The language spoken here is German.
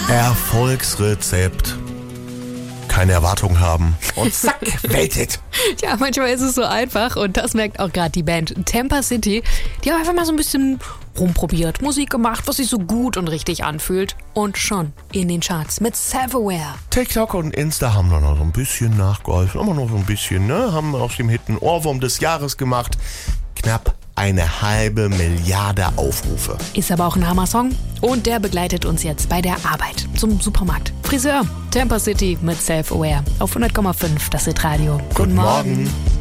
Erfolgsrezept. Keine Erwartung haben und zack, Welthit. Ja, manchmal ist es so einfach und das merkt auch gerade die Band Tampa City. Die haben einfach mal so ein bisschen rumprobiert, Musik gemacht, was sich so gut und richtig anfühlt und schon in den Charts mit Self-Aware. TikTok und Insta haben da noch so ein bisschen nachgeholfen, immer noch so ein bisschen, ne? Haben aus dem Hit einen Ohrwurm des Jahres gemacht. Knapp 1,5 Milliarde Aufrufe. Ist aber auch ein Hammer-Song und der begleitet uns jetzt bei der Arbeit zum Supermarkt. Friseur, Tampa City mit Self-Aware auf 100,5 das Hitradio. Guten Morgen.